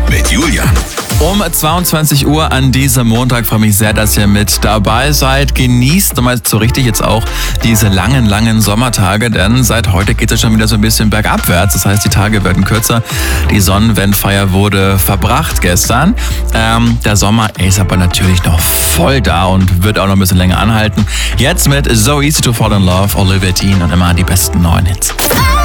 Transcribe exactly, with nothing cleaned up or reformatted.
mit Julian. Um zweiundzwanzig Uhr an diesem Montag freue mich sehr, dass ihr mit dabei seid. Genießt mal so richtig jetzt auch diese langen, langen Sommertage, denn seit heute geht es schon wieder so ein bisschen bergabwärts. Das heißt, die Tage werden kürzer. Die Sonnenwendfeier wurde verbracht gestern. Ähm, der Sommer ist aber natürlich noch voll da und wird auch noch ein bisschen länger anhalten. Jetzt mit So Easy to Fall in Love, Olivia Dean und immer die besten neuen Hits.